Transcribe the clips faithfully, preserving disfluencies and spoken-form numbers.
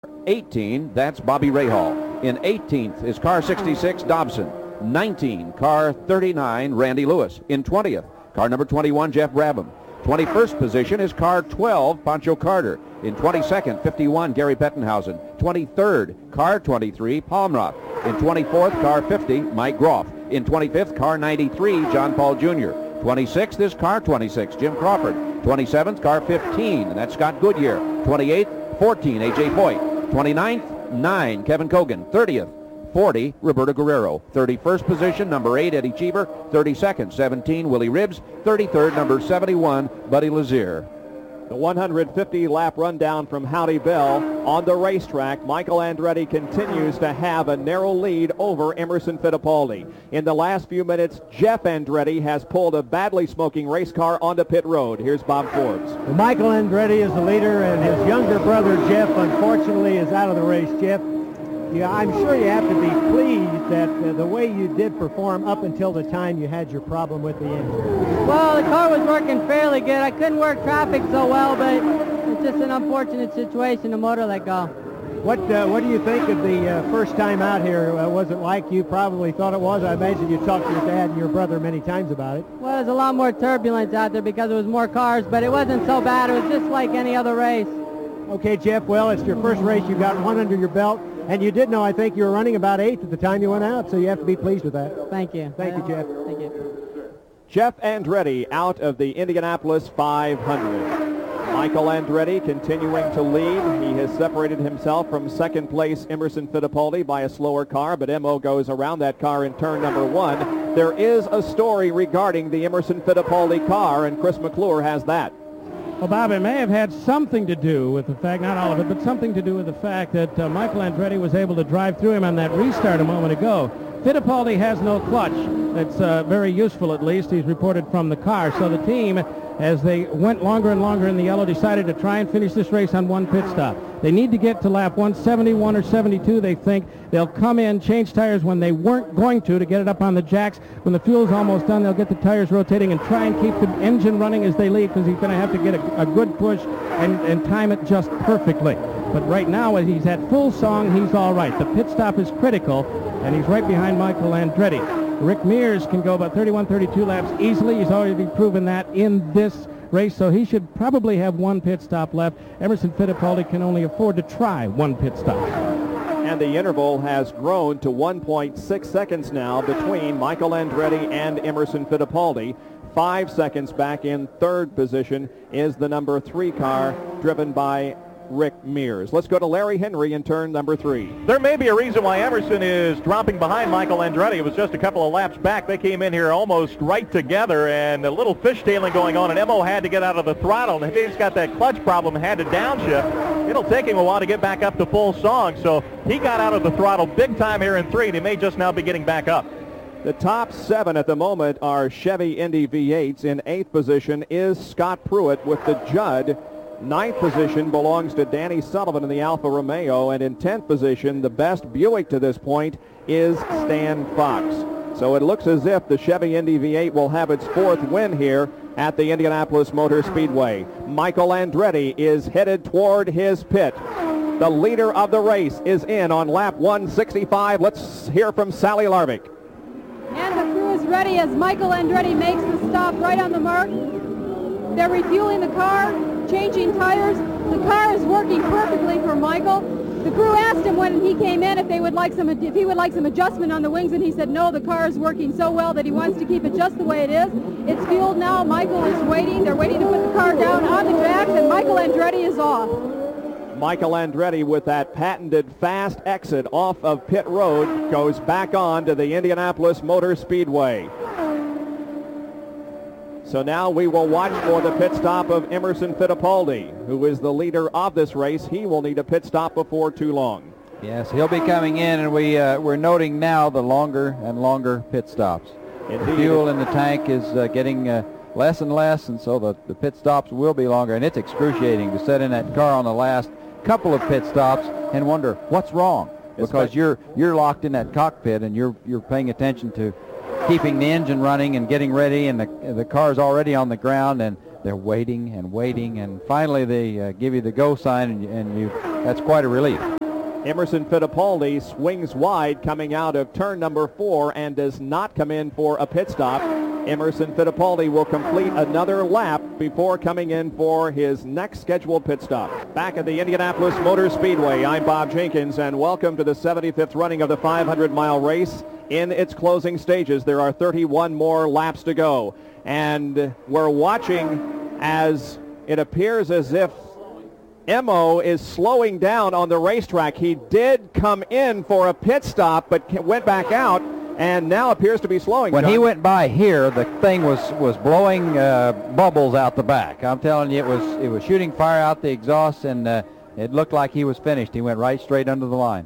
eighteen, that's Bobby Rahal. In eighteenth is car sixty-six, Dobson. nineteen, car thirty-nine, Randy Lewis. In twentieth, car number twenty-one, Jeff Brabham. twenty-first position is car twelve, Pancho Carter. In twenty-second, fifty-one, Gary Bettenhausen. twenty-third, car twenty-three, Palmroth. In twenty-fourth, car fifty, Mike Groff. In twenty-fifth, car ninety-three, John Paul Junior twenty-sixth is car twenty-six, Jim Crawford. twenty-seventh, car fifteen, and that's Scott Goodyear. twenty-eighth, fourteen, A J Foyt. twenty-ninth, nine, Kevin Cogan. thirtieth, forty, Roberto Guerrero. thirty-first position, number eight, Eddie Cheever. thirty-second, seventeen, Willie Ribbs. thirty-third, number seventy-one, Buddy Lazier. The one hundred fifty lap rundown from Howdy Bell on the racetrack. Michael Andretti continues to have a narrow lead over Emerson Fittipaldi. In the last few minutes, Jeff Andretti has pulled a badly smoking race car onto pit road. Here's Bob Forbes. Well, Michael Andretti is the leader, and his younger brother, Jeff, unfortunately is out of the race. Jeff, yeah, I'm sure you have to be pleased that uh, the way you did perform up until the time you had your problem with the engine. Well, the car was working fairly good. I couldn't work traffic so well, but it's just an unfortunate situation. The motor let go. What uh, What do you think of the uh, first time out here? Uh, was it like you probably thought it was? I imagine you talked to your dad and your brother many times about it. Well, there's a lot more turbulence out there because there was more cars, but it wasn't so bad. It was just like any other race. Okay, Jeff, well, it's your first race. You got one under your belt. And you did know, I think, you were running about eighth at the time you went out, so you have to be pleased with that. Thank you. Thank you, Jeff. Thank you. Jeff Andretti out of the Indianapolis five hundred. Michael Andretti continuing to lead. He has separated himself from second place Emerson Fittipaldi by a slower car, but M O goes around that car in turn number one. There is a story regarding the Emerson Fittipaldi car, and Chris McClure has that. Well, Bob, it may have had something to do with the fact, not all of it, but something to do with the fact that uh, Michael Andretti was able to drive through him on that restart a moment ago. Fittipaldi has no clutch. That's uh, very useful, at least. He's reported from the car. So the team, as they went longer and longer in the yellow, decided to try and finish this race on one pit stop. They need to get to lap one seventy-one or seventy-two, they think. They'll come in, change tires when they weren't going to, to get it up on the jacks. When the fuel's almost done, they'll get the tires rotating and try and keep the engine running as they leave, because he's going to have to get a, a good push and, and time it just perfectly. But right now, as he's at full song, he's all right. The pit stop is critical, and he's right behind Michael Andretti. Rick Mears can go about thirty-one, thirty-two laps easily. He's already proven that in this race, so he should probably have one pit stop left. Emerson Fittipaldi can only afford to try one pit stop. And the interval has grown to one point six seconds now between Michael Andretti and Emerson Fittipaldi. Five seconds back in third position is the number three car driven by Rick Mears. Let's go to Larry Henry in turn number three. There may be a reason why Emerson is dropping behind Michael Andretti. It was just a couple of laps back. They came in here almost right together, and a little fishtailing going on, and M O had to get out of the throttle. And he's got that clutch problem and had to downshift. It'll take him a while to get back up to full song, so he got out of the throttle big time here in three, and he may just now be getting back up. The top seven at the moment are Chevy Indy V eights. In eighth position is Scott Pruitt with the Judd. Ninth position belongs to Danny Sullivan in the Alfa Romeo, and in tenth position, the best Buick to this point is Stan Fox. So it looks as if the Chevy Indy V eight will have its fourth win here at the Indianapolis Motor Speedway. Michael Andretti is headed toward his pit. The leader of the race is in on lap one sixty-five. Let's hear from Sally Larvick. And the crew is ready as Michael Andretti makes the stop right on the mark. They're refueling the car, changing tires. The car is working perfectly for Michael. The crew asked him when he came in if they would like some if he would like some adjustment on the wings, and he said no, the car is working so well that he wants to keep it just the way it is. It's fueled now. Michael is waiting. They're waiting to put the car down on the tracks, and Michael Andretti is off. Michael Andretti with that patented fast exit off of pit road goes back on to the Indianapolis Motor Speedway. So now we will watch for the pit stop of Emerson Fittipaldi, who is the leader of this race. He will need a pit stop before too long. Yes, he'll be coming in, and we, uh, we're noting now the longer and longer pit stops. Indeed. The fuel in the tank is uh, getting uh, less and less, and so the, the pit stops will be longer, and it's excruciating to sit in that car on the last couple of pit stops and wonder what's wrong, because you're you're locked in that cockpit and you're you're paying attention to keeping the engine running and getting ready, and the the car's already on the ground, and they're waiting and waiting, and finally they uh, give you the go sign, and, and you that's quite a relief. Emerson Fittipaldi swings wide coming out of turn number four and does not come in for a pit stop. Emerson Fittipaldi will complete another lap before coming in for his next scheduled pit stop. Back at the Indianapolis Motor Speedway, I'm Bob Jenkins, and welcome to the seventy-fifth running of the five hundred mile race. In its closing stages, there are thirty-one more laps to go. And we're watching as it appears as if Emo is slowing down on the racetrack. He did come in for a pit stop, but went back out, and now appears to be slowing. When John. he went by here, the thing was was blowing uh, bubbles out the back. I'm telling you, it was it was shooting fire out the exhaust, and uh, it looked like he was finished. He went right straight under the line.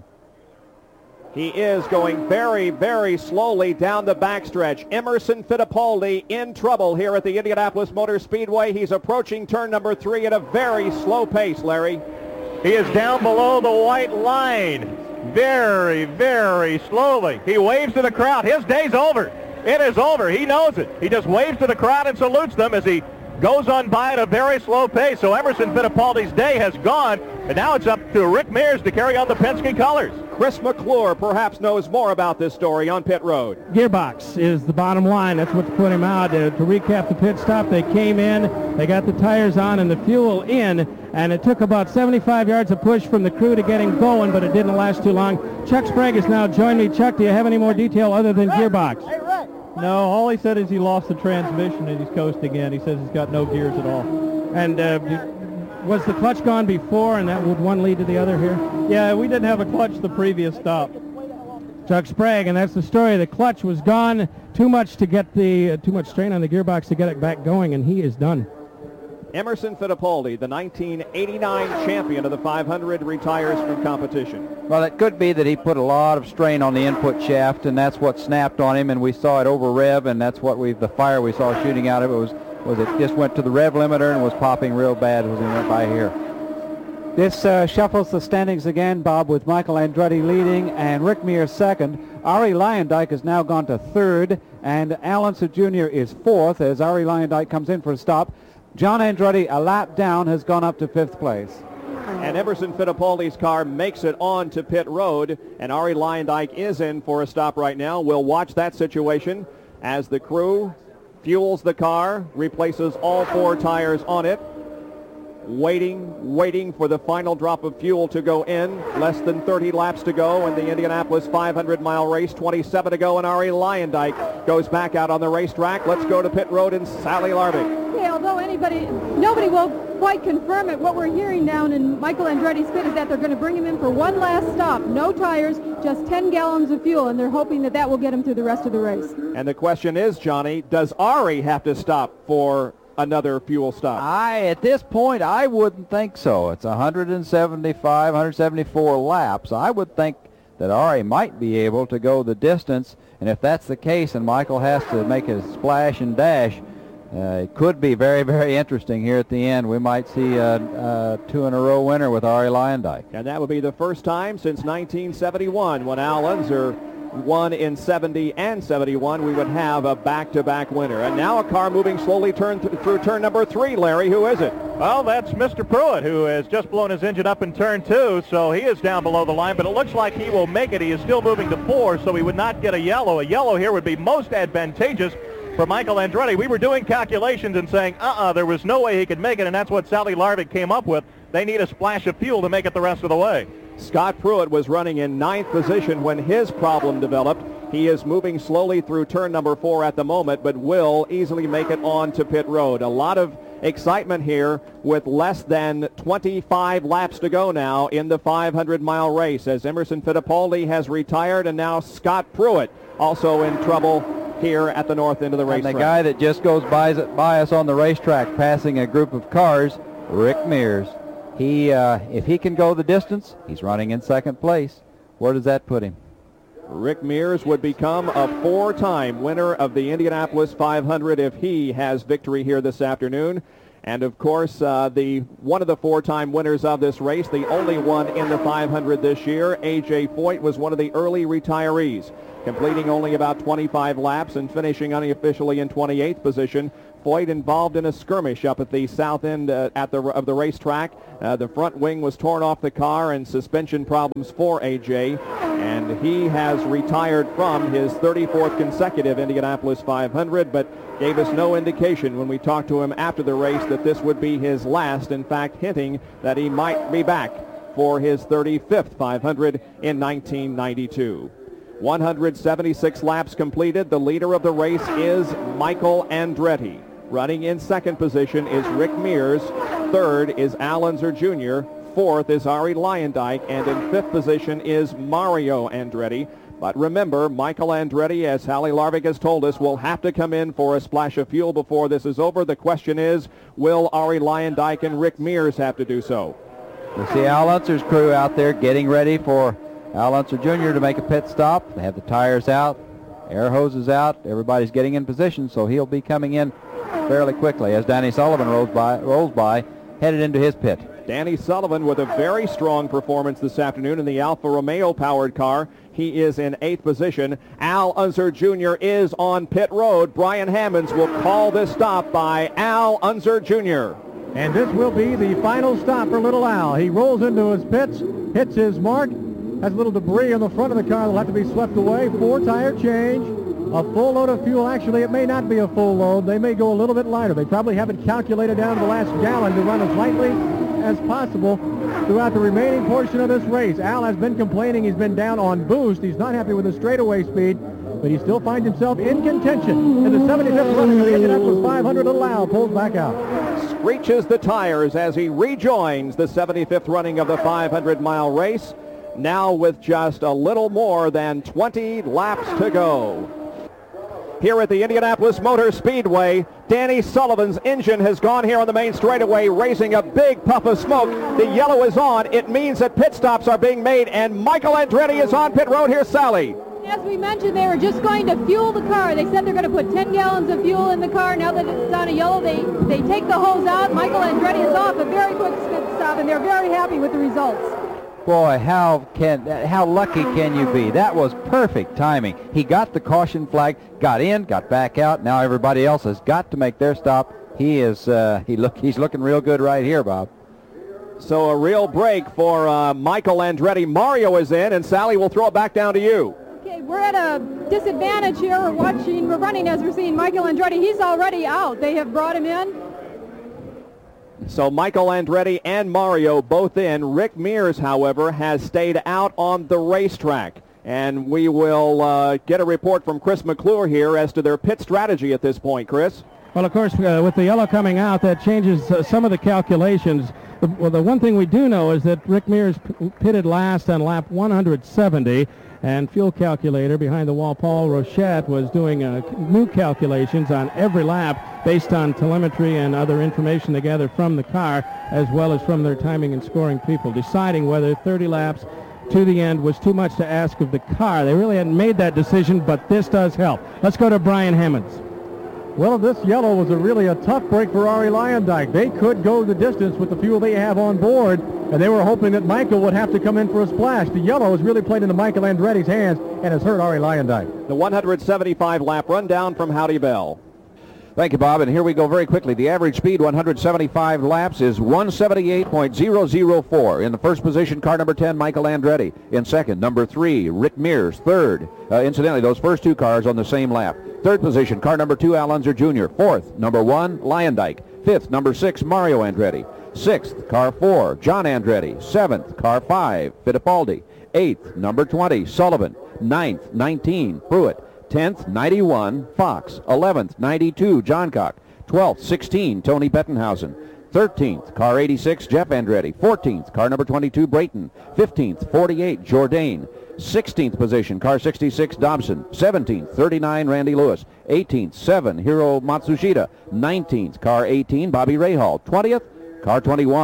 He is going very, very slowly down the backstretch. Emerson Fittipaldi in trouble here at the Indianapolis Motor Speedway. He's approaching turn number three at a very slow pace, Larry. He is down below the white line. Very, very slowly. He waves to the crowd. His day's over. It is over. He knows it. He just waves to the crowd and salutes them as he goes on by at a very slow pace. So Emerson Fittipaldi's day has gone, and now it's up to Rick Mears to carry on the Penske colors. Chris McClure perhaps knows more about this story on pit road. Gearbox is the bottom line. That's what's put him out. Uh, to recap the pit stop, they came in, they got the tires on and the fuel in, and it took about seventy-five yards of push from the crew to get him going, but it didn't last too long. Chuck Sprague has now joined me. Chuck, do you have any more detail other than gearbox? No, all he said is he lost the transmission and he's coasting in. He says he's got no gears at all. And uh, was the clutch gone before, and that would one lead to the other here? Yeah, we didn't have a clutch the previous stop. Chuck Sprague, and that's the story. The clutch was gone, too much to get the uh, too much strain on the gearbox to get it back going, and he is done. Emerson Fittipaldi, the nineteen eighty-nine champion of the five hundred, retires from competition. Well, it could be that he put a lot of strain on the input shaft, and that's what snapped on him, and we saw it over rev, and that's what we the fire we saw shooting out of it was was it just went to the rev limiter and was popping real bad as he went by here. This uh, shuffles the standings again, Bob, with Michael Andretti leading and Rick Mears second. Ari Luyendyk has now gone to third, and Al Unser Junior is fourth as Ari Luyendyk comes in for a stop. John Andretti, a lap down, has gone up to fifth place. And Emerson Fittipaldi's car makes it on to pit road, and Ari Luyendyk is in for a stop right now. We'll watch that situation as the crew fuels the car, replaces all four tires on it, waiting, waiting for the final drop of fuel to go in. Less than thirty laps to go in the Indianapolis five hundred mile race, twenty-seven to go, and Ari Luyendyk goes back out on the racetrack. Let's go to pit road and Sally Larvik. Okay, although anybody, nobody will quite confirm it, what we're hearing down in Michael Andretti's pit is that they're going to bring him in for one last stop. No tires, just ten gallons of fuel, and they're hoping that that will get him through the rest of the race. And the question is, Johnny, does Ari have to stop for another fuel stop? I, at this point, I wouldn't think so. It's one hundred seventy-five, one hundred seventy-four laps. I would think that Ari might be able to go the distance, and if that's the case and Michael has to make a splash and dash, uh, it could be very, very interesting here at the end. We might see a, a two-in-a-row winner with Ari Luyendyk. And that would be the first time since nineteen seventy-one when Al Unser won in seventy and seventy-one, we would have a back-to-back winner. And now a car moving slowly turn th- through turn number three. Larry, who is it? Well, that's Mister Pruitt, who has just blown his engine up in turn two, so he is down below the line, but it looks like he will make it. He is still moving to four, so he would not get a yellow. A yellow here would be most advantageous for Michael Andretti. We were doing calculations and saying, uh-uh, there was no way he could make it, and that's what Sally Larvik came up with. They need a splash of fuel to make it the rest of the way. Scott Pruitt was running in ninth position when his problem developed. He is moving slowly through turn number four at the moment, but will easily make it on to pit road. A lot of excitement here with less than twenty-five laps to go now in the five hundred mile race as Emerson Fittipaldi has retired, and now Scott Pruitt also in trouble here at the north end of the racetrack. And the guy that just goes by, by us on the racetrack passing a group of cars, Rick Mears. He, uh, if he can go the distance, he's running in second place. Where does that put him? Rick Mears would become a four-time winner of the Indianapolis five hundred if he has victory here this afternoon. And of course, uh, the one of the four-time winners of this race, the only one in the five hundred this year, A J Foyt, was one of the early retirees, completing only about twenty-five laps and finishing unofficially in twenty-eighth position. Foyt involved in a skirmish up at the south end uh, at the of the racetrack. Uh, the front wing was torn off the car and suspension problems for A J, and he has retired from his thirty-fourth consecutive Indianapolis five hundred, but gave us no indication when we talked to him after the race that this would be his last, in fact hinting that he might be back for his thirty-fifth five hundred in nineteen ninety-two. one hundred seventy-six laps completed. The leader of the race is Michael Andretti. Running in second position is Rick Mears. Third is Al Unser Junior Fourth is Arie Luyendyk. And in fifth position is Mario Andretti. But remember, Michael Andretti, as Hallie Larvik has told us, will have to come in for a splash of fuel before this is over. The question is, will Arie Luyendyk and Rick Mears have to do so? You see Al Unser's crew out there getting ready for Al Unser Junior to make a pit stop. They have the tires out, air hoses out. Everybody's getting in position, so he'll be coming in fairly quickly as Danny Sullivan rolls by, rolls by, headed into his pit. Danny Sullivan with a very strong performance this afternoon in the Alfa Romeo-powered car. He is in eighth position. Al Unser Junior is on pit road. Brian Hammonds will call this stop by Al Unser Junior And this will be the final stop for little Al. He rolls into his pits, hits his mark, has a little debris on the front of the car that will have to be swept away. Four tire change, a full load of fuel. Actually, it may not be a full load. They may go a little bit lighter. They probably haven't calculated down to the last gallon to run as lightly as possible throughout the remaining portion of this race. Al has been complaining he's been down on boost. He's not happy with the straightaway speed, but he still finds himself in contention. In the seventy-fifth running of the Indianapolis five hundred, little Al pulls back out. Screeches the tires as he rejoins the seventy-fifth running of the five hundred mile race, now with just a little more than twenty laps to go. Here at the Indianapolis Motor Speedway, Danny Sullivan's engine has gone here on the main straightaway, raising a big puff of smoke. The yellow is on. It means that pit stops are being made, and Michael Andretti is on pit road. Here's Sally. As we mentioned, they were just going to fuel the car. They said they're going to put ten gallons of fuel in the car. Now that it's on a yellow, they, they take the hose out. Michael Andretti is off. A very quick pit stop, and they're very happy with the results. Boy, how can how lucky can you be? That was perfect timing. He got the caution flag, got in, got back out. Now everybody else has got to make their stop. He is uh, he look he's looking real good right here, Bob. So a real break for uh, Michael Andretti. Mario is in, and Sally will throw it back down to you. Okay, we're at a disadvantage here. We're watching, we're running as we're seeing Michael Andretti. He's already out. They have brought him in. So Michael Andretti and Mario both in. Rick Mears, however, has stayed out on the racetrack. And we will uh, get a report from Chris McClure here as to their pit strategy at this point. Chris? Well, of course, uh, with the yellow coming out, that changes uh, some of the calculations. The, well, the one thing we do know is that Rick Mears p- pitted last on lap one hundred seventy, and fuel calculator behind the wall, Paul Rochette, was doing uh, new calculations on every lap based on telemetry and other information they gathered from the car, as well as from their timing and scoring people, deciding whether thirty laps to the end was too much to ask of the car. They really hadn't made that decision, but this does help. Let's go to Brian Hammonds. Well, this yellow was a really a tough break for Arie Luyendyk. They could go the distance with the fuel they have on board, and they were hoping that Michael would have to come in for a splash. The yellow has really played into Michael Andretti's hands and has hurt Arie Luyendyk. The one hundred seventy-five lap rundown from Howdy Bell. Thank you, Bob. And here we go very quickly. The average speed, one hundred seventy-five laps, is one seventy-eight point zero zero four. In the first position, car number ten, Michael Andretti. In second, number three, Rick Mears. Third, uh, incidentally, those first two cars on the same lap. Third position, car number two, Al Unser Junior Fourth, number one, Luyendyk. Fifth, number six, Mario Andretti. Sixth, car four, John Andretti. Seventh, car five, Fittipaldi. Eighth, number twenty, Sullivan. Ninth, nineteen, Pruitt. tenth, ninety-one, Fox. eleventh, ninety-two, Johncock. twelfth, sixteen, Tony Bettenhausen. thirteenth, car eighty-six, Jeff Andretti. fourteenth, car number twenty-two, Brayton. fifteenth, forty-eight, Jourdain. sixteenth position, car sixty-six, Dobson. seventeenth, thirty-nine, Randy Lewis. eighteenth, seven, Hiro Matsushita. nineteenth, car eighteen, Bobby Rahal. twentieth, car twenty-one,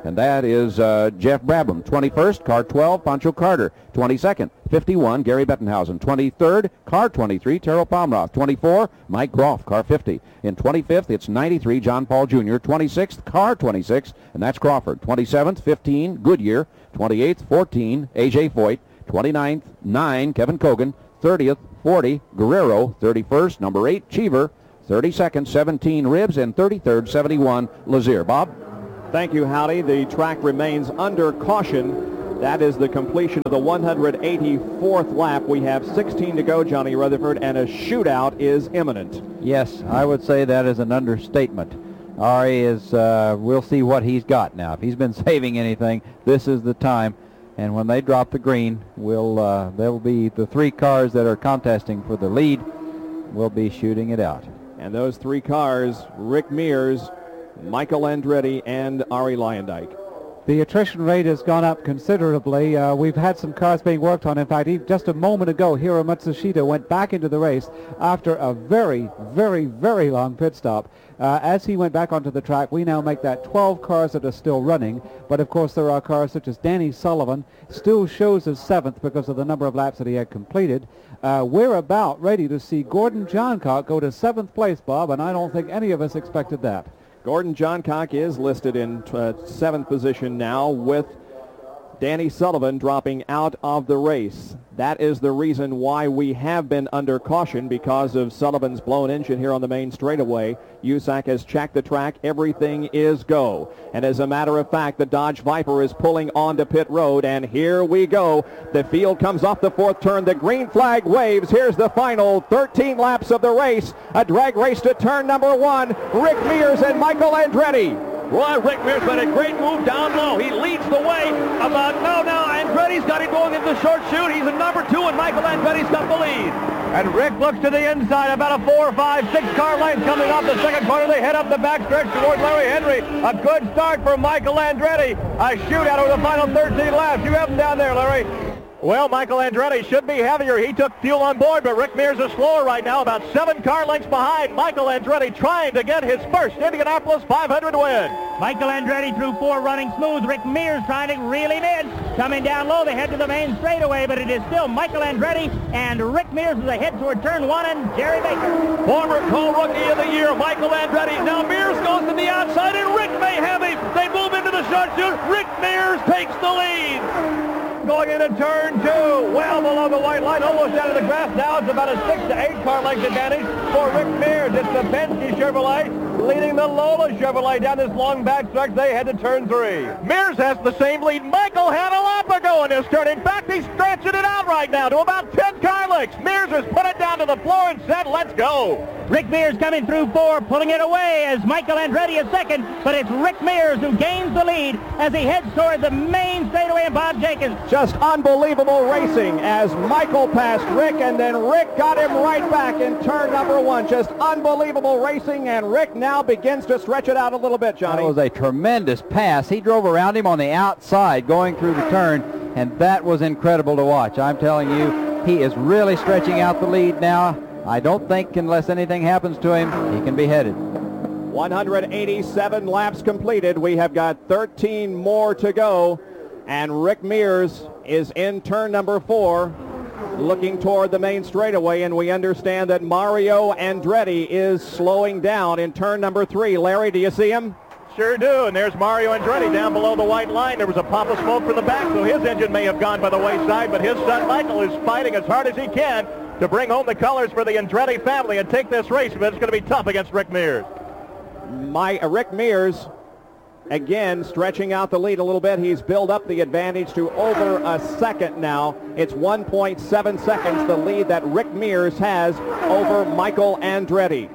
and that is uh, Jeff Brabham. twenty-first, car twelve, Pancho Carter. twenty-second, fifty-one, Gary Bettenhausen. twenty-third, car twenty-three, Terrell Palmroth. twenty-four, Mike Groff, car fifty. In twenty-fifth, it's ninety-three, John Paul Junior twenty-sixth, car twenty-six, and that's Crawford. twenty-seventh, fifteen, Goodyear. twenty-eighth, fourteen, A J Foyt. twenty-ninth, nine, Kevin Cogan. thirtieth, forty, Guerrero. thirty-first, number eight, Cheever. thirty-second, seventeen, Ribbs. And thirty-third, seventy-one, Lazier. Bob? Thank you, Howdy. The track remains under caution. That is the completion of the one hundred eighty-fourth lap. We have sixteen to go, Johnny Rutherford, and a shootout is imminent. Yes, I would say that is an understatement. Ari is, uh, we'll see what he's got now. If he's been saving anything, this is the time. And when they drop the green, we'll, uh, there will be the three cars that are contesting for the lead will be shooting it out. And those three cars, Rick Mears, Michael Andretti, and Ari Luyendyk. The attrition rate has gone up considerably. Uh, we've had some cars being worked on. In fact, even just a moment ago, Hiro Matsushita went back into the race after a very, very, very long pit stop. Uh, as he went back onto the track, we now make that twelve cars that are still running. But, of course, there are cars such as Danny Sullivan, still shows as seventh because of the number of laps that he had completed. Uh, we're about ready to see Gordon Johncock go to seventh place, Bob, and I don't think any of us expected that. Gordon Johncock is listed in uh, seventh position now, with Danny Sullivan dropping out of the race. That is the reason why we have been under caution, because of Sullivan's blown engine here on the main straightaway. U S A C has checked the track. Everything is go. And as a matter of fact, the Dodge Viper is pulling onto pit road, and here we go. The field comes off the fourth turn. The green flag waves. Here's the final thirteen laps of the race. A drag race to turn number one. Rick Mears and Michael Andretti. Well, Rick Mears made a great move down low. He leads the way. About no, now Andretti's got him going into the short chute. He's a number two, and Michael Andretti's got the lead. And Rick looks to the inside. About a four, five, six car length coming off the second corner. They head up the backstretch towards Larry Henry. A good start for Michael Andretti. A shootout over the final thirteen laps. You have him down there, Larry. Well, Michael Andretti should be heavier. He took fuel on board, but Rick Mears is slower right now, about seven car lengths behind. Michael Andretti trying to get his first Indianapolis five hundred win. Michael Andretti through four running smooth. Rick Mears trying to reel him in. Coming down low, they head to the main straightaway, but it is still Michael Andretti and Rick Mears as they head toward turn one, and Jerry Baker. Former co-rookie of the year, Michael Andretti. Now Mears goes to the outside, and Rick may have him. They move into the short chute. Rick Mears takes the lead. Going into turn two, well below the white line, almost out of the grass now. It's about a six to eight car length advantage for Rick Mears. It's the Penske Chevrolet leading the Lola Chevrolet down this long backstretch. They head to turn three. Mears has the same lead Michael had a lap ago in his turn. In fact, he's stretching it out right now to about ten car lengths. Mears has put it down to the floor and said, let's go. Rick Mears coming through four, pulling it away as Michael Andretti is second, but it's Rick Mears who gains the lead as he heads toward the main straightaway and Bob Jenkins. Just unbelievable racing as Michael passed Rick, and then Rick got him right back in turn number one. Just unbelievable racing, and Rick now begins to stretch it out a little bit, Johnny. That was a tremendous pass. He drove around him on the outside going through the turn, and that was incredible to watch. I'm telling you, he is really stretching out the lead now. I don't think unless anything happens to him, he can be headed. one hundred eighty-seven laps completed. We have got thirteen more to go. And Rick Mears is in turn number four, looking toward the main straightaway. And we understand that Mario Andretti is slowing down in turn number three. Larry, do you see him? Sure do, and there's Mario Andretti down below the white line. There was a pop of smoke from the back, so his engine may have gone by the wayside, but his son Michael is fighting as hard as he can to bring home the colors for the Andretti family and take this race, but it's going to be tough against Rick Mears. My, uh, Rick Mears, again, stretching out the lead a little bit. He's built up the advantage to over a second now. It's one point seven seconds, the lead that Rick Mears has over Michael Andretti.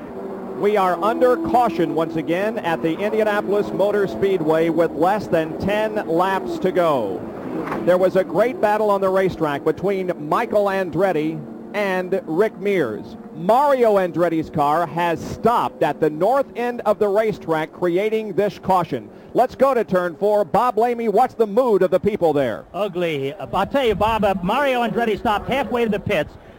We are under caution once again at the Indianapolis Motor Speedway with less than ten laps to go. There was a great battle on the racetrack between Michael Andretti and Rick Mears. Mario Andretti's car has stopped at the north end of the racetrack, creating this caution. Let's go to turn four. Bob Lamey, what's the mood of the people there? Ugly. I'll tell you, Bob, uh, Mario Andretti stopped halfway to the pits.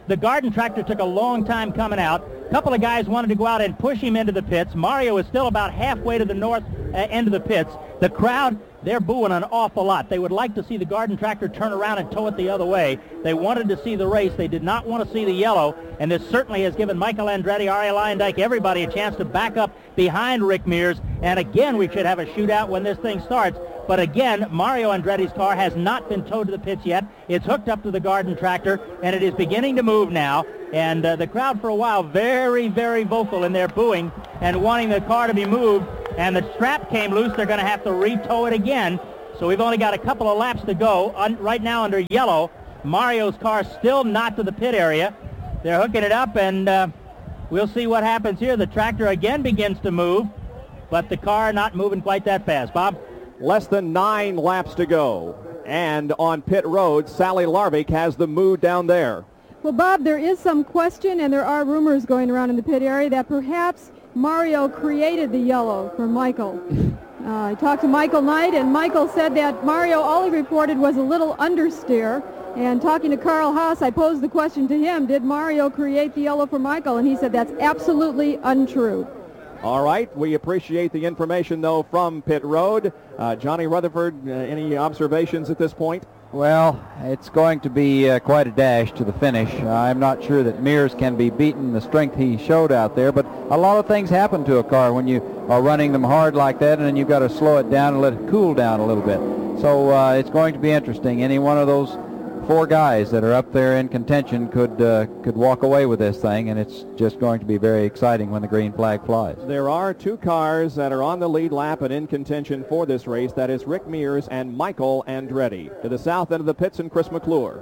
The Garden tractor took a long time coming out. A couple of guys wanted to go out and push him into the pits. Mario is still about halfway to the north uh, end of the pits. The crowd, they're booing an awful lot. They would like to see the Garden tractor turn around and tow it the other way. They wanted to see the race. They did not want to see the yellow, and this certainly has given Michael Andretti, Arie Luyendyk, everybody a chance to back up behind Rick Mears. And again, we should have a shootout when this thing starts. But again, Mario Andretti's car has not been towed to the pits yet. It's hooked up to the Garden tractor, and it is beginning to move now. And uh, the crowd for a while very, very vocal in their booing and wanting the car to be moved. And the strap came loose. They're going to have to re-tow it again. So we've only got a couple of laps to go. Un- right now under yellow, Mario's car still not to the pit area. They're hooking it up, and uh, we'll see what happens here. The tractor again begins to move, but the car not moving quite that fast. Bob? Less than nine laps to go. And on pit road, Sally Larvik has the mood down there. Well, Bob, there is some question, and there are rumors going around in the pit area that perhaps Mario created the yellow for Michael. Uh, I talked to Michael Knight, and Michael said that Mario, all he reported was a little understeer. And talking to Carl Haas, I posed the question to him, did Mario create the yellow for Michael? And he said that's absolutely untrue. All right, we appreciate the information, though, from pit road. Uh, Johnny Rutherford, uh, any observations at this point? Well, it's going to be uh, quite a dash to the finish. I'm not sure that Mears can be beaten the strength he showed out there, but a lot of things happen to a car when you are running them hard like that, and then you've got to slow it down and let it cool down a little bit. So uh, it's going to be interesting. Any one of those four guys that are up there in contention could uh, could walk away with this thing, and it's just going to be very exciting when the green flag flies. There are two cars that are on the lead lap and in contention for this race. That is Rick Mears and Michael Andretti. To the south end of the pits, and Chris McClure.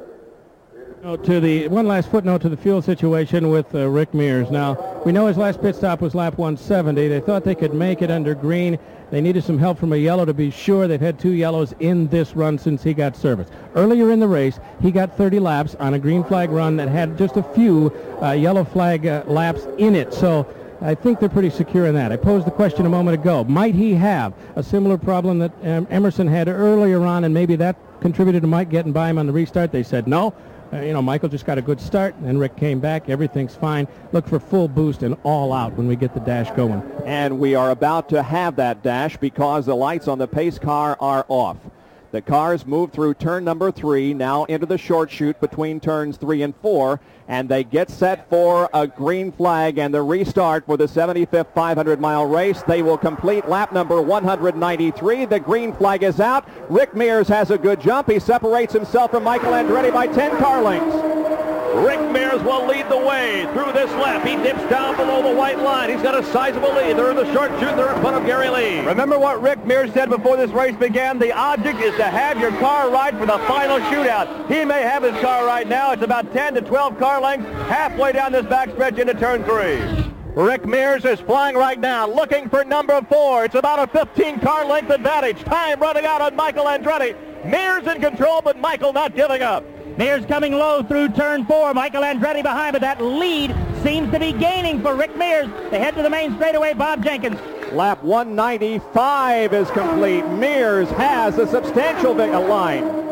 Oh, to the one last footnote to the fuel situation with uh, Rick Mears. Now, we know his last pit stop was lap one seventy. They thought they could make it under green. They needed some help from a yellow to be sure. They've had two yellows in this run since he got service. Earlier in the race, he got thirty laps on a green flag run that had just a few uh, yellow flag uh, laps in it. So I think they're pretty secure in that. I posed the question a moment ago. Might he have a similar problem that um, Emerson had earlier on, and maybe that contributed to Mike getting by him on the restart? They said no. Uh, you know, Michael just got a good start, and Rick came back. Everything's fine. Look for full boost and all out when we get the dash going. And we are about to have that dash because the lights on the pace car are off. The cars move through turn number three, now into the short chute between turns three and four, and they get set for a green flag and the restart for the seventy-fifth five hundred mile race. They will complete lap number one hundred ninety-three. The green flag is out. Rick Mears has a good jump. He separates himself from Michael Andretti by ten car lengths. Rick Mears will lead the way through this lap. He dips down below the white line. He's got a sizable lead. They're in the short chute. They're in front of Gary Lee. Remember what Rick Mears said before this race began? The object is to have your car right for the final shootout. He may have his car right now. It's about ten to twelve car lengths halfway down this backstretch into turn three. Rick Mears is flying right now, looking for number four. It's about a fifteen car length advantage. Time running out on Michael Andretti. Mears in control, but Michael not giving up. Mears coming low through turn four. Michael Andretti behind, but that lead seems to be gaining for Rick Mears. They head to the main straightaway. Bob Jenkins. Lap one ninety-five is complete. Mears has a substantial big line.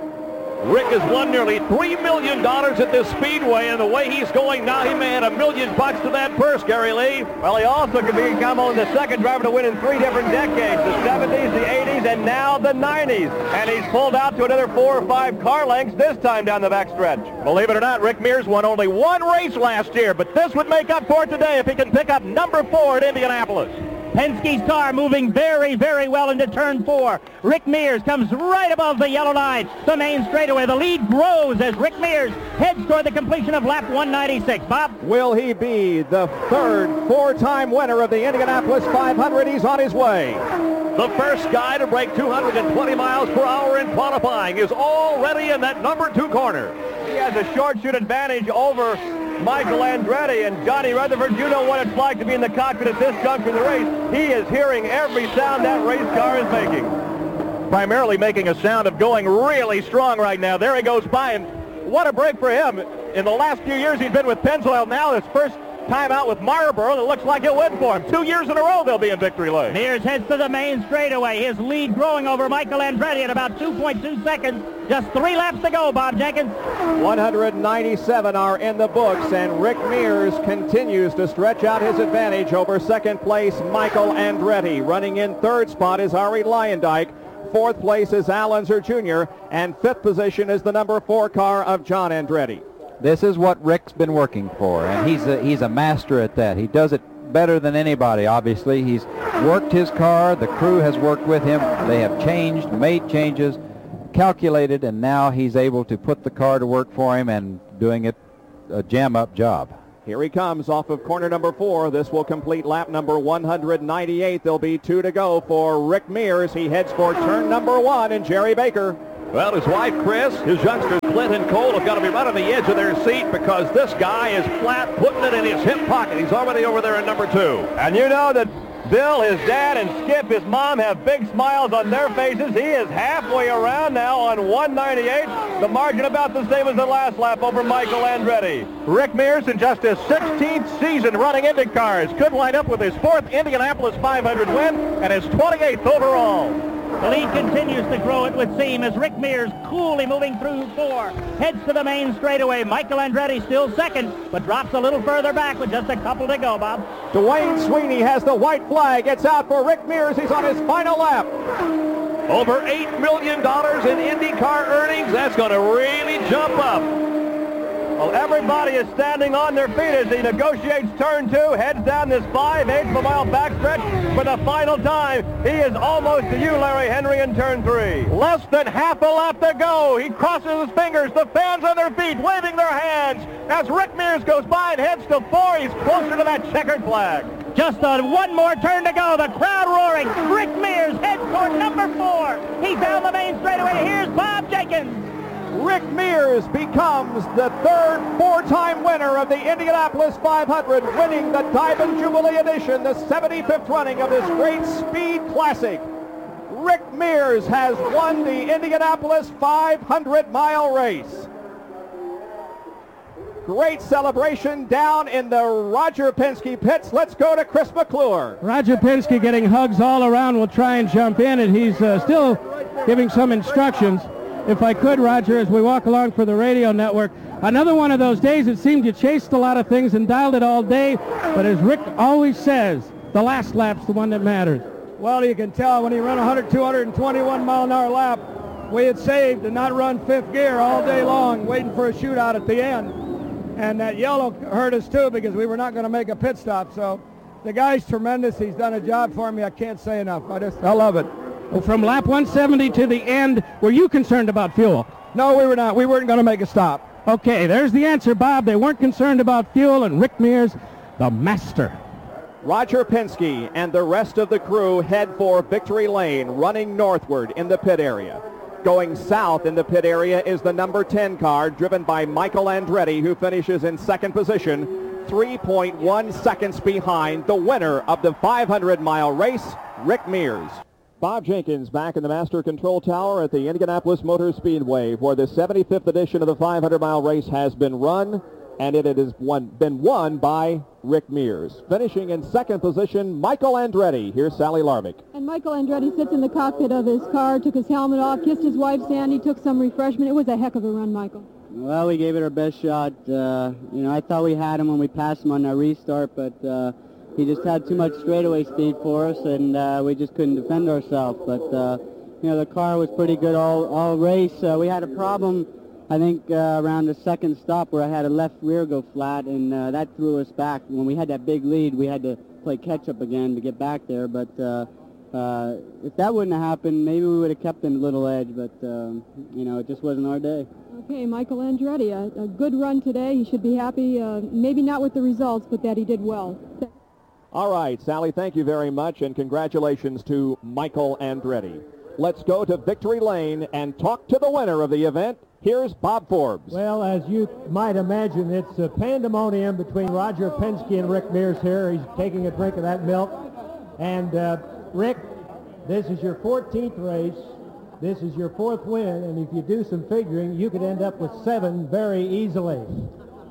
Rick has won nearly three million dollars at this speedway, and the way he's going now, he may add a million bucks to that purse, Gary Lee. Well, he also could become only the second driver to win in three different decades, the seventies, the eighties, and now the nineties. And he's pulled out to another four or five car lengths this time down the backstretch. Believe it or not, Rick Mears won only one race last year, but this would make up for it today if he can pick up number four at Indianapolis. Penske's car moving very, very well into turn four. Rick Mears comes right above the yellow line. The main straightaway. The lead grows as Rick Mears heads toward the completion of lap one ninety-six. Bob? Will he be the third four-time winner of the Indianapolis five hundred? He's on his way. The first guy to break two hundred twenty miles per hour in qualifying is already in that number two corner. He has a short shoot advantage over Michael Andretti, and Johnny Rutherford, you know what it's like to be in the cockpit at this juncture of the race. He is hearing every sound that race car is making. Primarily making a sound of going really strong right now. There he goes by, and what a break for him. In the last few years he's been with Pennzoil. Now his first time out with Marlboro that looks like he'll win for him. Two years in a row they'll be in victory lane. Mears heads to the main straightaway. His lead growing over Michael Andretti at about two point two seconds. Just three laps to go, Bob Jenkins. one hundred ninety-seven are in the books, and Rick Mears continues to stretch out his advantage over second place Michael Andretti. Running in third spot is Ari Leyendijk. Fourth place is Al Unser Junior And fifth position is the number four car of John Andretti. This is what Rick's been working for, and he's a, he's a master at that. He does it better than anybody, obviously. He's worked his car. The crew has worked with him. They have changed, made changes, calculated, and now he's able to put the car to work for him and doing it a jam-up job. Here he comes off of corner number four. This will complete lap number one hundred ninety-eight. There'll be two to go for Rick Mears. He heads for turn number one, and Jerry Baker. Well, his wife, Chris, his youngsters, Clint and Cole, have got to be right on the edge of their seat because this guy is flat putting it in his hip pocket. He's already over there in number two. And you know that Bill, his dad, and Skip, his mom, have big smiles on their faces. He is halfway around now on one ninety-eight. The margin about the same as the last lap over Michael Andretti. Rick Mears, in just his sixteenth season running Indy cars, could line up with his fourth Indianapolis five hundred win and his twenty-eighth overall. The lead continues to grow, it would seem, as Rick Mears coolly moving through four. Heads to the main straightaway. Michael Andretti still second, but drops a little further back with just a couple to go, Bob. Dwayne Sweeney has the white flag. It's out for Rick Mears. He's on his final lap. Over eight million dollars in IndyCar earnings. That's going to really jump up. Well, everybody is standing on their feet as he negotiates turn two, heads down this five-eighths of a mile backstretch for the final time. He is almost to you, Larry Henry, in turn three. Less than half a lap to go. He crosses his fingers. The fans on their feet waving their hands as Rick Mears goes by and heads to four. He's closer to that checkered flag. Just a one more turn to go. The crowd roaring. Rick Mears heads toward number four. He's down the main straightaway. Here's Bob Jenkins. Rick Mears becomes the third four-time winner of the Indianapolis five hundred, winning the Diamond Jubilee Edition, the seventy-fifth running of this great speed classic. Rick Mears has won the Indianapolis five hundred mile race. Great celebration down in the Roger Penske pits. Let's go to Chris McClure. Roger Penske getting hugs all around. Will try and jump in, and he's uh, still giving some instructions. If I could, Roger, as we walk along for the radio network, another one of those days it seemed you chased a lot of things and dialed it all day, but as Rick always says, the last lap's the one that matters. Well, you can tell when he ran one hundred, two hundred twenty-one mile an hour lap, we had saved to not run fifth gear all day long, waiting for a shootout at the end. And that yellow hurt us too because we were not going to make a pit stop. So the guy's tremendous. He's done a job for me. I can't say enough. I just, I love it. Well, from lap one seventy to the end, were you concerned about fuel? No, we were not. We weren't going to make a stop. Okay, there's the answer, Bob. They weren't concerned about fuel, and Rick Mears, the master. Roger Penske and the rest of the crew head for victory lane, running northward in the pit area. Going south in the pit area is the number ten car, driven by Michael Andretti, who finishes in second position, three point one seconds behind the winner of the five hundred mile race, Rick Mears. Bob Jenkins back in the Master Control Tower at the Indianapolis Motor Speedway, where the seventy-fifth edition of the five hundred mile race has been run, and it has won, been won by Rick Mears. Finishing in second position, Michael Andretti. Here's Sally Larbick. And Michael Andretti sits in the cockpit of his car, took his helmet off, kissed his wife Sandy, took some refreshment. It was a heck of a run, Michael. Well, we gave it our best shot. Uh, you know, I thought we had him when we passed him on that restart, but uh, he just had too much straightaway speed for us, and uh, we just couldn't defend ourselves. But, uh, you know, the car was pretty good all, all race. Uh, we had a problem, I think, uh, around the second stop where I had a left rear go flat, and uh, that threw us back. When we had that big lead, we had to play catch-up again to get back there. But uh, uh, if that wouldn't have happened, maybe we would have kept him a little edge. But, um, you know, it just wasn't our day. Okay, Michael Andretti, a, a good run today. He should be happy, uh, maybe not with the results, but that he did well. All right, Sally, thank you very much, and congratulations to Michael Andretti. Let's go to victory lane and talk to the winner of the event. Here's Bob Forbes. Well, as you might imagine, it's a pandemonium between Roger Penske and Rick Mears here. He's taking a drink of that milk. And, uh, Rick, this is your fourteenth race. This is your fourth win, and if you do some figuring, you could end up with seven very easily.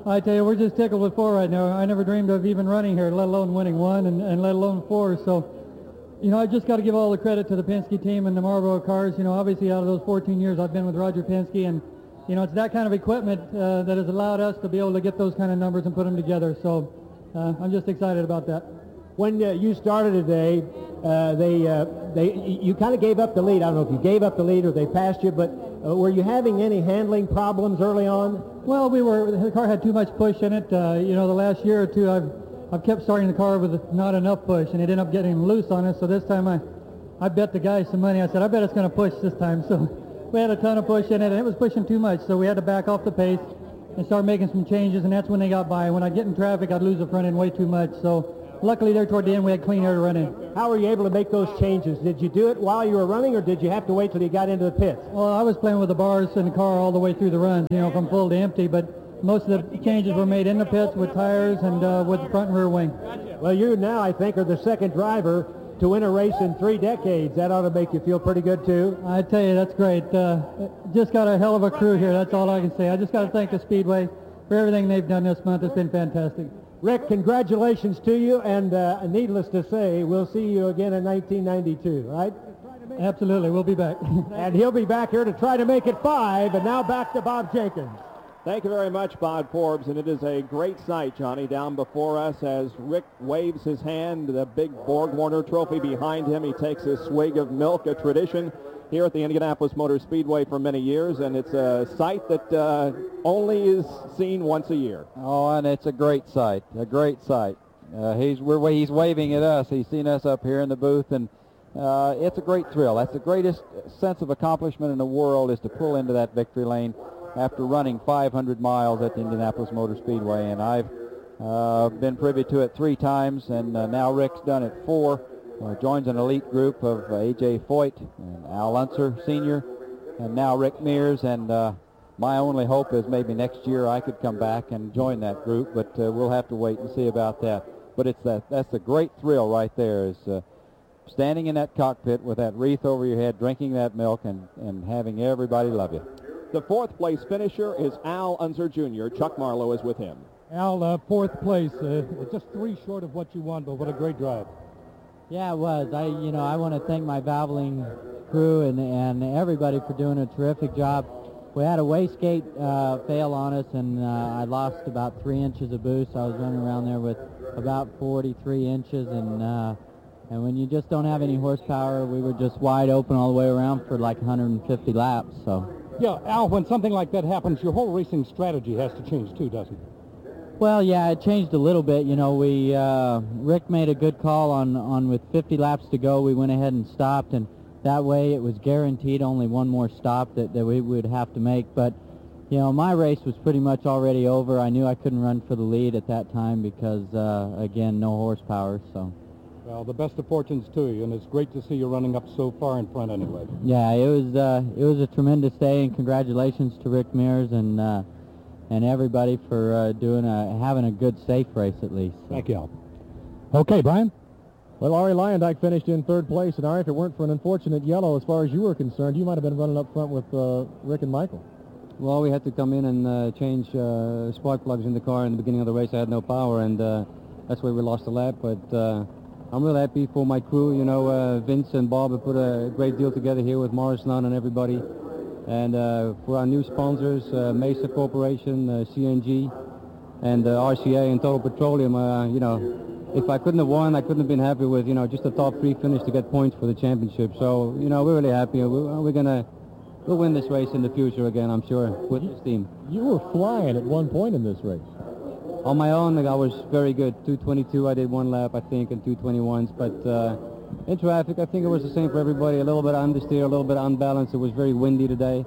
I tell you, we're just tickled with four right now. I never dreamed of even running here, let alone winning one and, and let alone four. So, you know, I just got to give all the credit to the Penske team and the Marlboro cars. You know, obviously out of those fourteen years I've been with Roger Penske, and, you know, it's that kind of equipment uh, that has allowed us to be able to get those kind of numbers and put them together. So uh, I'm just excited about that. When uh, you started today, uh, they, uh, they, you kind of gave up the lead. I don't know if you gave up the lead or they passed you, but uh, were you having any handling problems early on? Well, we were. The car had too much push in it. Uh, you know, the last year or two, I've I've kept starting the car with not enough push, and it ended up getting loose on us. So this time, I I bet the guy some money. I said, I bet it's going to push this time. So we had a ton of push in it, and it was pushing too much. So we had to back off the pace and start making some changes, and that's when they got by. When I get in traffic, I'd lose the front end way too much. So luckily, there toward the end, we had clean air to run in. How were you able to make those changes? Did you do it while you were running, or did you have to wait till you got into the pits? Well, I was playing with the bars in the car all the way through the runs, you know, from full to empty, but most of the changes were made in the pits with tires and uh, with the front and rear wing. Well, you now, I think, are the second driver to win a race in three decades. That ought to make you feel pretty good, too. I tell you, that's great. Uh, just got a hell of a crew here. That's all I can say. I just got to thank the Speedway for everything they've done this month. It's been fantastic. Rick, congratulations to you, and uh, needless to say, we'll see you again in nineteen ninety-two, right? Absolutely. We'll be back. And he'll be back here to try to make it five, and now back to Bob Jenkins. Thank you very much, Bob Forbes, and it is a great sight, Johnny, down before us as Rick waves his hand, the big Borg Warner trophy behind him. He takes a swig of milk, a tradition here at the Indianapolis Motor Speedway for many years, and it's a sight that uh, only is seen once a year. Oh, and it's a great sight, a great sight. Uh, he's we're, he's waving at us. He's seen us up here in the booth, and uh, it's a great thrill. That's the greatest sense of accomplishment in the world, is to pull into that victory lane after running five hundred miles at the Indianapolis Motor Speedway, and I've uh, been privy to it three times, and uh, now Rick's done it four. Uh, joins an elite group of uh, A J Foyt and Al Unser Senior, and now Rick Mears, and uh, my only hope is maybe next year I could come back and join that group, but uh, we'll have to wait and see about that. But it's that that's a great thrill right there, is uh, standing in that cockpit with that wreath over your head, drinking that milk, and, and having everybody love you. The fourth place finisher is Al Unser Junior Chuck Marlowe is with him. Al, uh, fourth place, uh, just three short of what you won, but what a great drive. Yeah, it was. I, you know, I want to thank my Valvoline crew and, and everybody for doing a terrific job. We had a wastegate uh, fail on us, and uh, I lost about three inches of boost. I was running around there with about forty-three inches, and uh, and when you just don't have any horsepower, we were just wide open all the way around for like one hundred fifty laps. So. Yeah, Al, when something like that happens, your whole racing strategy has to change too, doesn't it? Well, yeah, it changed a little bit. You know, we uh, Rick made a good call on, on with fifty laps to go. We went ahead and stopped, and that way it was guaranteed only one more stop that, that we would have to make. But, you know, my race was pretty much already over. I knew I couldn't run for the lead at that time because, uh, again, no horsepower. So. Well, the best of fortunes to you, and it's great to see you running up so far in front anyway. Yeah, it was uh, it was a tremendous day, and congratulations to Rick Mears and uh, and everybody for uh, doing a, having a good, safe race at least. So. Thank you, Al. Okay, Brian? Well, Arie Luyendyk finished in third place, and Arie, if it weren't for an unfortunate yellow, as far as you were concerned, you might have been running up front with uh, Rick and Michael. Well, we had to come in and uh, change uh, spark plugs in the car in the beginning of the race. I had no power, and uh, that's why we lost a lap. But uh, I'm really happy for my crew. You know, uh, Vince and Bob have put a great deal together here with Morris Nunn and everybody. And uh, for our new sponsors, uh, Mesa Corporation, uh, C N G, and uh, R C A and Total Petroleum, uh, you know, if I couldn't have won, I couldn't have been happy with, you know, just a top three finish to get points for the championship. So, you know, we're really happy. We're, we're going to we'll win this race in the future again, I'm sure, with this team. You were flying at one point in this race. On my own, I was very good. two twenty-two, I did one lap, I think, and two twenty-ones. But uh, in traffic, I think it was the same for everybody. A little bit understeer, a little bit unbalanced. It was very windy today.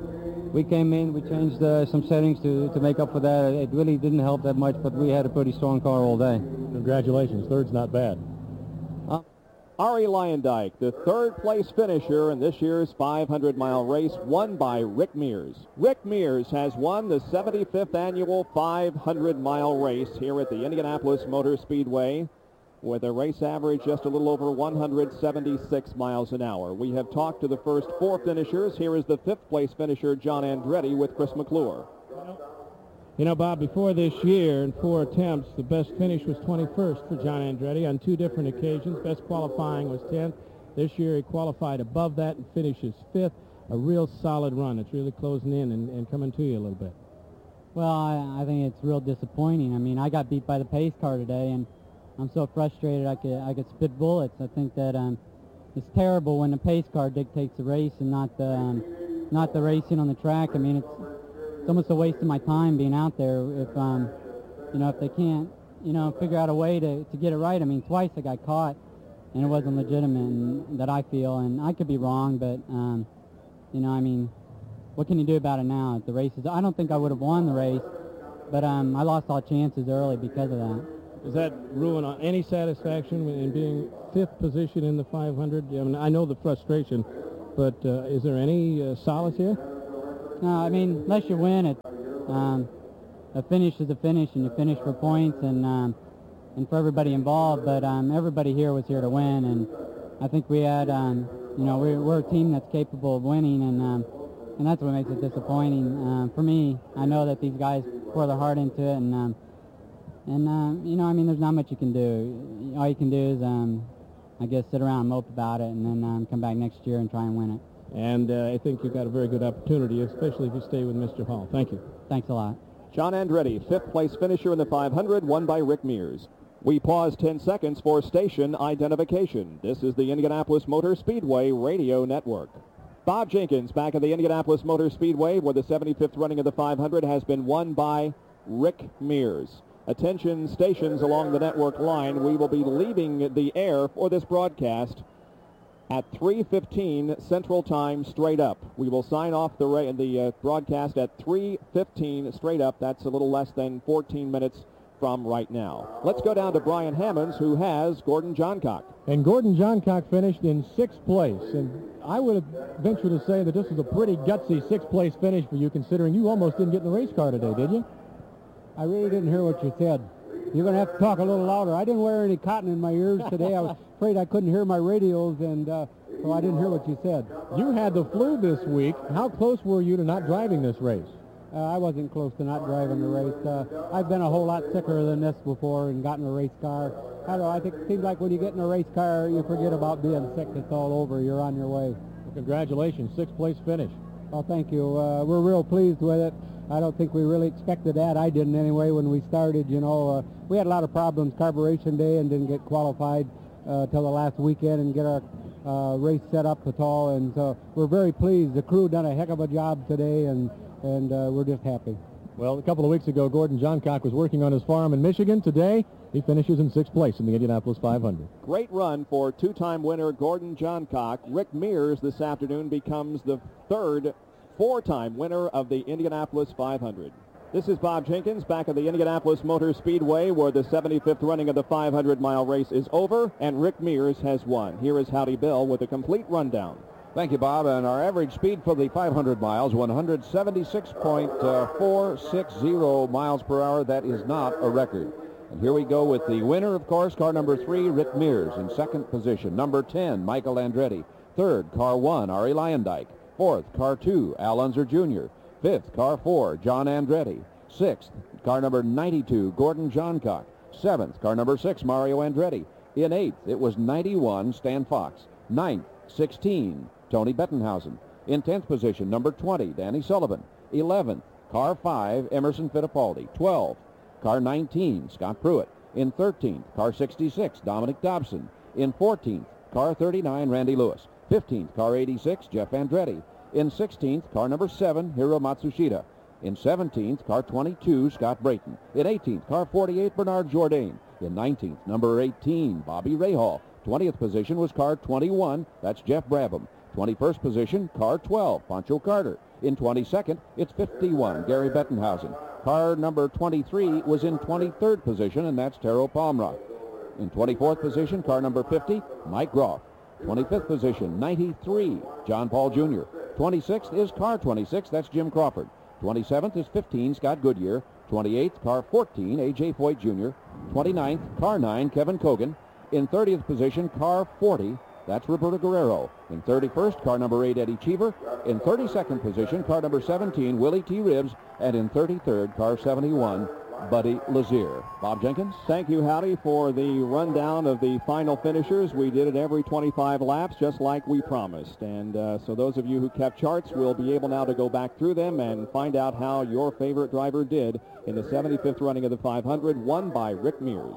We came in, we changed uh, some settings to, to make up for that. It really didn't help that much, but we had a pretty strong car all day. Congratulations. Third's not bad. Uh, Arie Luyendyk, the third place finisher in this year's five hundred mile race, won by Rick Mears. Rick Mears has won the seventy-fifth annual five hundred mile race here at the Indianapolis Motor Speedway, with a race average just a little over one hundred seventy-six miles an hour. We have talked to the first four finishers. Here is the fifth place finisher, John Andretti, with Chris McClure. You know, Bob, before this year, in four attempts, the best finish was twenty-first for John Andretti on two different occasions. Best qualifying was tenth. This year he qualified above that and finishes fifth. A real solid run. It's really closing in and, and coming to you a little bit. Well, I, I think it's real disappointing. I mean, I got beat by the pace car today, and I'm so frustrated I could I could spit bullets. I think that um, it's terrible when the pace car dictates the race and not the um, not the racing on the track. I mean, it's it's almost a waste of my time being out there if um, you know if they can't you know figure out a way to to get it right. I mean, twice I got caught, and it wasn't legitimate, and, that I feel, and I could be wrong, but um, you know, I mean, what can you do about it now? At the races, I don't think I would have won the race, but um, I lost all chances early because of that. Does that ruin any satisfaction in being fifth position in the five hundred? I mean, I know the frustration, but uh, is there any uh, solace here? No, I mean, unless you win it, um, a finish is a finish, and you finish for points and um, and for everybody involved. But um, everybody here was here to win, and I think we had, um, you know, we're, we're a team that's capable of winning, and um, and that's what makes it disappointing. Uh, for me, I know that these guys pour their heart into it, and um, and uh, you know, I mean, there's not much you can do. All you can do is, um, I guess, sit around and mope about it, and then um, come back next year and try and win it. And uh, I think you've got a very good opportunity, especially if you stay with Mister Hall. Thank you. Thanks a lot. John Andretti, fifth place finisher in the five hundred, won by Rick Mears. We pause ten seconds for station identification. This is the Indianapolis Motor Speedway Radio Network. Bob Jenkins back at the Indianapolis Motor Speedway, where the seventy-fifth running of the five hundred has been won by Rick Mears. Attention stations along the network line. We will be leaving the air for this broadcast at three fifteen Central Time straight up. We will sign off the, ra- the uh, broadcast at three fifteen straight up. That's a little less than fourteen minutes from right now. Let's go down to Brian Hammonds, who has Gordon Johncock. And Gordon Johncock finished in sixth place. And I would venture to say that this is a pretty gutsy sixth place finish for you, considering you almost didn't get in the race car today, did you? I really didn't hear what you said. You're going to have to talk a little louder. I didn't wear any cotton in my ears today. I was afraid I couldn't hear my radios, and uh, so I didn't hear what you said. You had the flu this week. How close were you to not driving this race? Uh, I wasn't close to not driving the race. Uh, I've been a whole lot sicker than this before and gotten a race car. I don't know, I think it seems like when you get in a race car, you forget about being sick. It's all over. You're on your way. Well, congratulations. Sixth place finish. Well, thank you. Uh, we're real pleased with it. I don't think we really expected that. I didn't anyway when we started. You know, uh, we had a lot of problems carburation day and didn't get qualified uh, till the last weekend and get our uh, race set up at all. And so we're very pleased. The crew done a heck of a job today, and and uh, we're just happy. Well, a couple of weeks ago, Gordon Johncock was working on his farm in Michigan. Today, he finishes in sixth place in the Indianapolis five hundred. Great run for two-time winner Gordon Johncock. Rick Mears this afternoon becomes the third four-time winner of the Indianapolis five hundred. This is Bob Jenkins back at the Indianapolis Motor Speedway, where the seventy-fifth running of the five hundred mile race is over, and Rick Mears has won. Here is Howdy Bill with a complete rundown. Thank you, Bob. And our average speed for the five hundred miles, one seventy-six point four six zero miles per hour. That is not a record. And here we go with the winner, of course, car number three, Rick Mears. In second position, number ten, Michael Andretti. Third, car one, Arie Luyendyk. Fourth, car two, Al Unser Junior Fifth, car four, John Andretti. Sixth, car number ninety-two, Gordon Johncock. Seventh, car number six, Mario Andretti. In eighth, it was ninety-one, Stan Fox. Ninth, sixteen, Tony Bettenhausen. In tenth position, number twenty, Danny Sullivan. eleventh, car five, Emerson Fittipaldi. twelve, car nineteen, Scott Pruitt. In thirteenth, car sixty-six, Dominic Dobson. In fourteenth, car thirty-nine, Randy Lewis. fifteenth, car eighty-six, Jeff Andretti. In sixteenth, car number seven, Hiro Matsushita. In seventeenth, car twenty-two, Scott Brayton. In eighteenth, car forty-eight, Bernard Jourdain. In nineteenth, number eighteen, Bobby Rahal. twentieth position was car twenty-one, that's Jeff Brabham. twenty-first position, car twelve, Pancho Carter. In twenty-second, it's fifty-one, Gary Bettenhausen. Car number twenty-three was in twenty-third position, and that's Taro Palmroth. In twenty-fourth position, car number fifty, Mike Groff. twenty-fifth position, ninety-three, John Paul Junior twenty-sixth is car twenty-six, that's Jim Crawford. twenty-seventh is fifteen, Scott Goodyear. twenty-eighth, car fourteen, A J Foyt Junior twenty-ninth, car nine, Kevin Kogan. In thirtieth position, car forty, That's Roberto Guerrero. In thirty-first, car number eight, Eddie Cheever. In thirty-second position, car number seventeen, Willie T. Ribbs. And in thirty-third, car seventy-one, Buddy Lazier. Bob Jenkins? Thank you, Howdy, for the rundown of the final finishers. We did it every twenty-five laps, just like we promised. And uh, so those of you who kept charts will be able now to go back through them and find out how your favorite driver did in the seventy-fifth running of the five hundred, won by Rick Mears.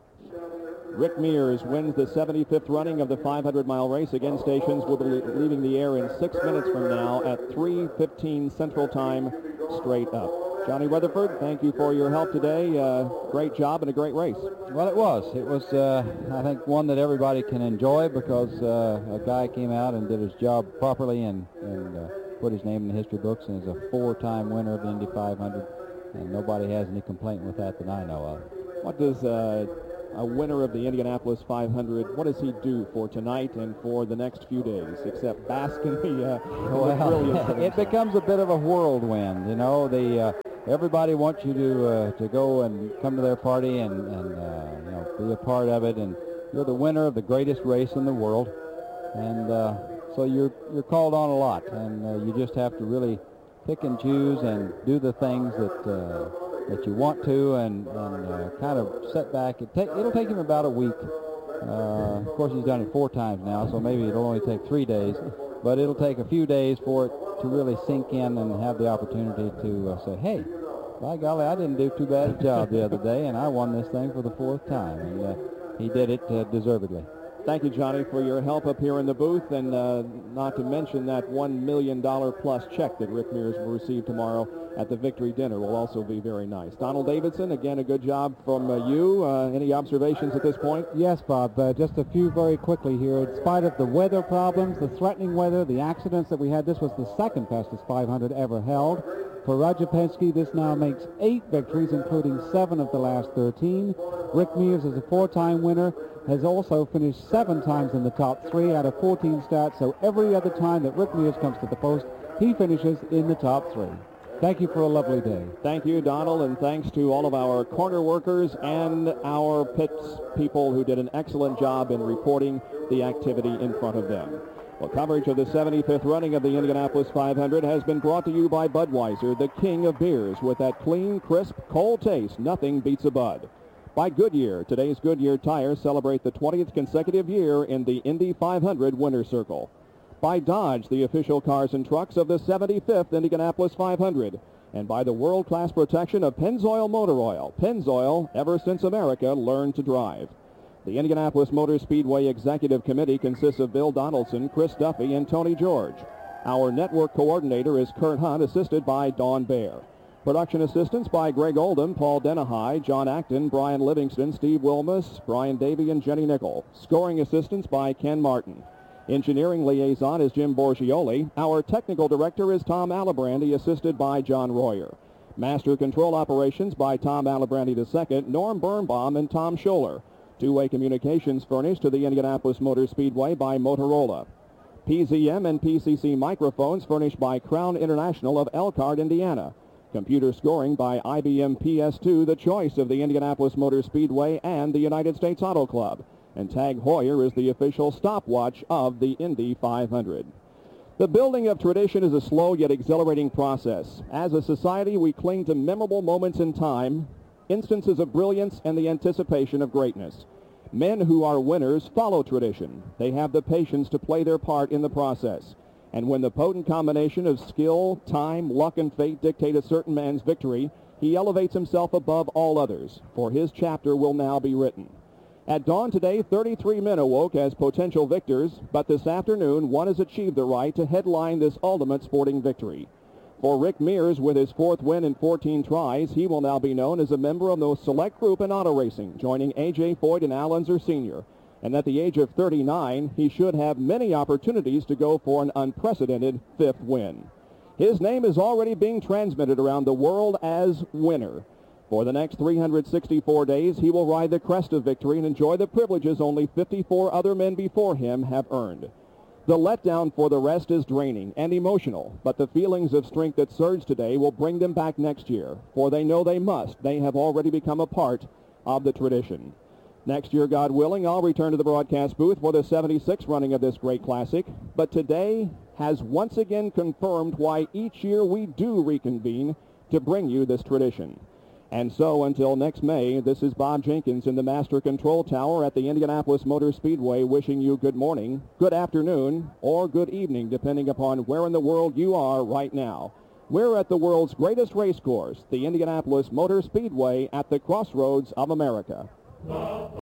Rick Mears wins the seventy-fifth running of the five hundred mile race. Again, stations will be leaving the air in six minutes from now at three fifteen Central Time, straight up. Johnny Rutherford, thank you for your help today. Uh, great job and a great race. Well, it was. It was, uh, I think, one that everybody can enjoy because uh, a guy came out and did his job properly and, and uh, put his name in the history books and is a four-time winner of the Indy five hundred, and nobody has any complaint with that that I know of. What does uh, a winner of the Indianapolis five hundred, what does he do for tonight and for the next few days, except bask in the, uh, well, brilliance of it becomes a bit of a whirlwind, you know. The uh, everybody wants you to uh, to go and come to their party and, and uh, you know, be a part of it, and you're the winner of the greatest race in the world, and uh, so you're you're called on a lot, and uh, you just have to really pick and choose and do the things that uh, that you want to, and, and uh, kind of set back. It take, it'll take him about a week. Uh, of course, he's done it four times now, so maybe it'll only take three days, but it'll take a few days for it to really sink in and have the opportunity to uh, say, hey, by golly, I didn't do too bad a job the other day, and I won this thing for the fourth time. And uh, he did it uh, deservedly. Thank you, Johnny, for your help up here in the booth, and uh, not to mention that one million dollars plus check that Rick Mears will receive tomorrow at the victory dinner will also be very nice. Donald Davidson, again, a good job from uh, you. Uh, any observations at this point? Yes, Bob. Uh, just a few very quickly here. In spite of the weather problems, the threatening weather, the accidents that we had, this was the second fastest five hundred ever held. For Roger Penske, this now makes eight victories, including seven of the last thirteen. Rick Mears is a four-time winner, has also finished seven times in the top three out of fourteen starts, so every other time that Rick Mears comes to the post, he finishes in the top three. Thank you for a lovely day. Thank you, Donald, and thanks to all of our corner workers and our pits people who did an excellent job in reporting the activity in front of them. Well, coverage of the seventy-fifth running of the Indianapolis five hundred has been brought to you by Budweiser, the king of beers. With that clean, crisp, cold taste, nothing beats a Bud. By Goodyear, today's Goodyear tires celebrate the twentieth consecutive year in the Indy five hundred Winner's Circle. By Dodge, the official cars and trucks of the seventy-fifth Indianapolis five hundred. And by the world-class protection of Pennzoil Motor Oil. Pennzoil, ever since America learned to drive. The Indianapolis Motor Speedway Executive Committee consists of Bill Donaldson, Chris Duffy, and Tony George. Our network coordinator is Kurt Hunt, assisted by Dawn Baer. Production assistance by Greg Oldham, Paul Denahai, John Acton, Brian Livingston, Steve Wilmus, Brian Davey, and Jenny Nickel. Scoring assistance by Ken Martin. Engineering liaison is Jim Borgioli. Our technical director is Tom Alabrandy, assisted by John Royer. Master control operations by Tom Alabrandy the second, Norm Birnbaum, and Tom Scholler. Two-way communications furnished to the Indianapolis Motor Speedway by Motorola. P Z M and P C C microphones furnished by Crown International of Elkhart, Indiana. Computer scoring by I B M P S two, the choice of the Indianapolis Motor Speedway and the United States Auto Club. And Tag Heuer is the official stopwatch of the Indy five hundred. The building of tradition is a slow yet exhilarating process. As a society, we cling to memorable moments in time, instances of brilliance, and the anticipation of greatness. Men who are winners follow tradition. They have the patience to play their part in the process. And when the potent combination of skill, time, luck, and fate dictate a certain man's victory, he elevates himself above all others, for his chapter will now be written. At dawn today, thirty-three men awoke as potential victors, but this afternoon, one has achieved the right to headline this ultimate sporting victory. For Rick Mears, with his fourth win in fourteen tries, he will now be known as a member of the select group in auto racing, joining A J Foyt and Al Unser Senior And at the age of thirty-nine, he should have many opportunities to go for an unprecedented fifth win. His name is already being transmitted around the world as winner. For the next three hundred sixty-four days, he will ride the crest of victory and enjoy the privileges only fifty-four other men before him have earned. The letdown for the rest is draining and emotional, but the feelings of strength that surge today will bring them back next year, for they know they must. They have already become a part of the tradition. Next year, God willing, I'll return to the broadcast booth for the seventy-sixth running of this great classic. But today has once again confirmed why each year we do reconvene to bring you this tradition. And so until next May, this is Bob Jenkins in the Master Control Tower at the Indianapolis Motor Speedway wishing you good morning, good afternoon, or good evening, depending upon where in the world you are right now. We're at the world's greatest race course, the Indianapolis Motor Speedway at the crossroads of America.